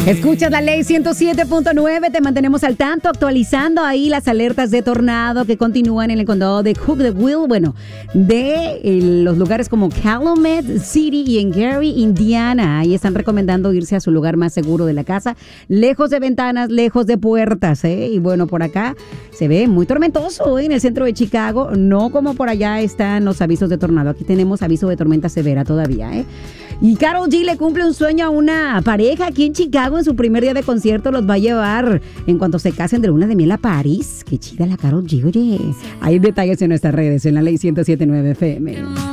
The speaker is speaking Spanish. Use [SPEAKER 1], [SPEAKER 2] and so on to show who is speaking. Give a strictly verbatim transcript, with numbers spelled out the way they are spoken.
[SPEAKER 1] Escuchas la ley ciento siete punto nueve, te mantenemos al tanto, actualizando ahí las alertas de tornado que continúan en el condado de Cook the Will, bueno, de eh, los lugares como Calumet City y en Gary, Indiana. Ahí están recomendando irse a su lugar más seguro de la casa, lejos de ventanas, lejos de puertas, ¿eh? Y bueno, por acá se ve muy tormentoso, ¿eh? En el centro de Chicago, no como por allá están los avisos de tornado. Aquí tenemos aviso de tormenta severa todavía, ¿eh? Y Karol G le cumple un sueño a una pareja aquí en Chicago. En su primer día de concierto los va a llevar en cuanto se casen de luna de miel a París. Qué chida la Karol G, oye. Hay detalles en nuestras redes en la ley ciento siete punto nueve F M.